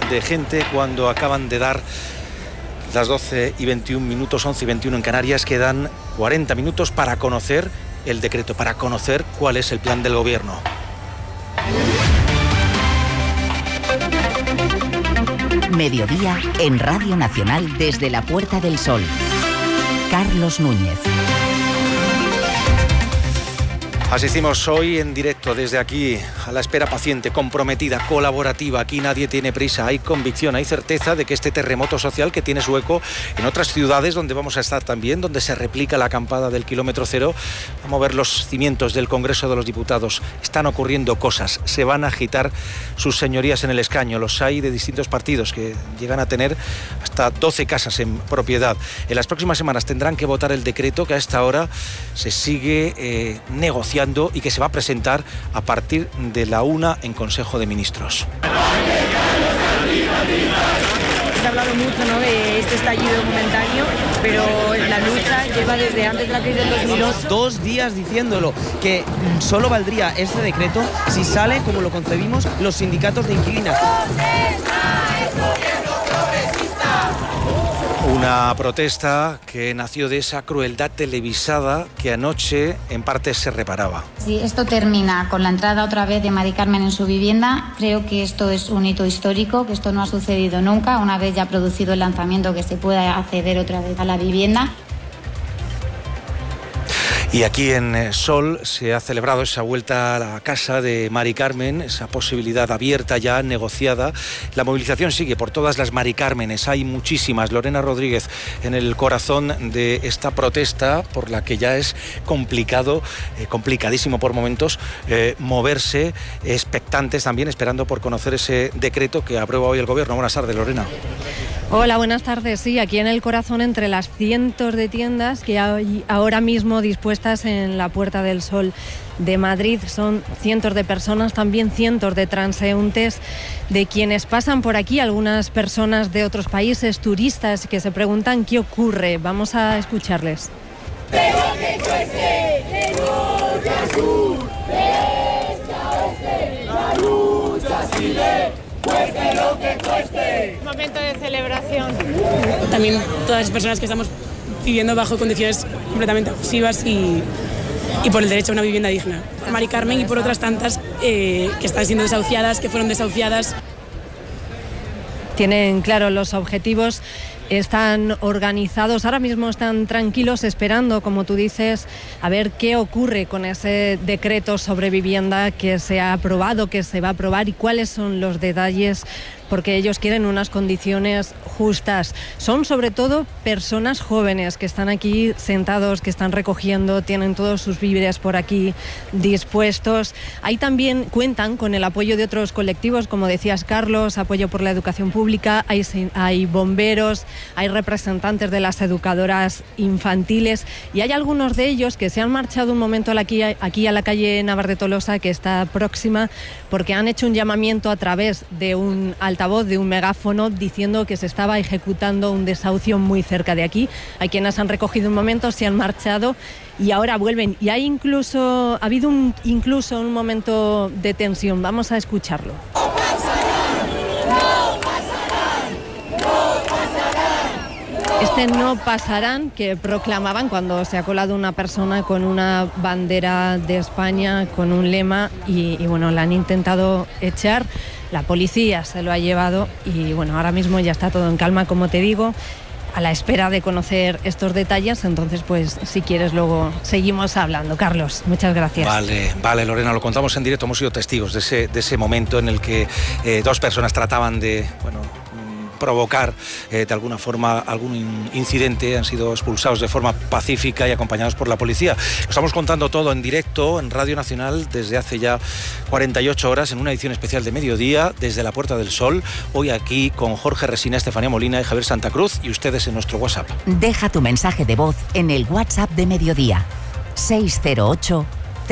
de gente cuando acaban de dar las 12:21, 11:21 en Canarias. Quedan 40 minutos para conocer el decreto, para conocer cuál es el plan del gobierno. Mediodía en Radio Nacional desde la Puerta del Sol. Carlos Núñez. Asistimos hoy en directo desde aquí a la espera paciente, comprometida, colaborativa. Aquí nadie tiene prisa, hay convicción, hay certeza de que este terremoto social, que tiene su eco en otras ciudades donde vamos a estar también, donde se replica la acampada del kilómetro cero, va a mover los cimientos del Congreso de los Diputados. Están ocurriendo cosas, se van a agitar sus señorías en el escaño. Los hay de distintos partidos que llegan a tener hasta 12 casas en propiedad. En las próximas semanas tendrán que votar el decreto que a esta hora se sigue negociando y que se va a presentar a partir de la 1 en Consejo de Ministros. Se ha hablado mucho, ¿no?, de este estallido momentáneo, pero la lucha lleva desde antes de la crisis del 2008. 2 días diciéndolo, que solo valdría este decreto si sale, como lo concebimos, los sindicatos de inquilinas. Una protesta que nació de esa crueldad televisada que anoche en parte se reparaba. Si esto termina con la entrada otra vez de Mari Carmen en su vivienda, creo que esto es un hito histórico, que esto no ha sucedido nunca, una vez ya producido el lanzamiento, que se pueda acceder otra vez a la vivienda. Y aquí en Sol se ha celebrado esa vuelta a la casa de Mari Carmen, esa posibilidad abierta ya, negociada. La movilización sigue por todas las Mari Cármenes, hay muchísimas. Lorena Rodríguez, en el corazón de esta protesta por la que ya es complicado, complicadísimo por momentos, moverse, expectantes también, esperando por conocer ese decreto que aprueba hoy el Gobierno. Buenas tardes, Lorena. Hola, buenas tardes. Sí, aquí en el corazón, entre las cientos de tiendas que hay ahora mismo dispuestas en la Puerta del Sol de Madrid. Son cientos de personas, también cientos de transeúntes, de quienes pasan por aquí, algunas personas de otros países, turistas, que se preguntan qué ocurre. Vamos a escucharles. Pero que cueste, de norte a sur, de este a oeste, la lucha sigue. Cueste lo que cueste. Momento de celebración. También todas las personas que estamos viviendo bajo condiciones completamente abusivas y por el derecho a una vivienda digna. Por Mari Carmen y por otras tantas que están siendo desahuciadas, que fueron desahuciadas. Tienen claro los objetivos, están organizados, ahora mismo están tranquilos esperando, como tú dices, a ver qué ocurre con ese decreto sobre vivienda que se ha aprobado, que se va a aprobar, y cuáles son los detalles, porque ellos quieren unas condiciones justas. Son sobre todo personas jóvenes que están aquí sentados, que están recogiendo, tienen todos sus víveres por aquí dispuestos. Ahí también cuentan con el apoyo de otros colectivos, como decías, Carlos, apoyo por la educación pública, hay bomberos, hay representantes de las educadoras infantiles, y hay algunos de ellos que se han marchado un momento aquí a la calle Navarre de Tolosa, que está próxima, porque han hecho un llamamiento a través de un altavoz, de un megáfono, diciendo que se estaba ejecutando un desahucio muy cerca de aquí. Hay quienes han recogido un momento, se han marchado y ahora vuelven. Y hay ha habido incluso un momento de tensión. Vamos a escucharlo. Este no pasarán que proclamaban cuando se ha colado una persona con una bandera de España, con un lema, y bueno, la han intentado echar. La policía se lo ha llevado y bueno, ahora mismo ya está todo en calma, como te digo, a la espera de conocer estos detalles. Entonces, pues si quieres luego seguimos hablando. Carlos, muchas gracias. Vale, Lorena, lo contamos en directo, hemos sido testigos de ese momento en el que dos personas trataban de, provocar de alguna forma algún incidente, han sido expulsados de forma pacífica y acompañados por la policía. Lo estamos contando todo en directo en Radio Nacional desde hace ya 48 horas en una edición especial de Mediodía desde la Puerta del Sol, hoy aquí con Jorge Resina, Estefanía Molina y Javier Santa Cruz, y ustedes en nuestro WhatsApp. Deja tu mensaje de voz en el WhatsApp de Mediodía 608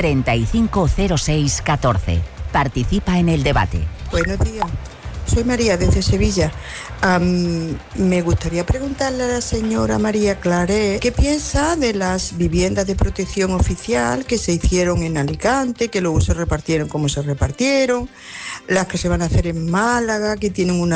350614. Participa en el debate. Buenos días. Soy María desde Sevilla. Me gustaría preguntarle a la señora María Claret qué piensa de las viviendas de protección oficial que se hicieron en Alicante, que luego se repartieron como se repartieron, las que se van a hacer en Málaga, que tienen una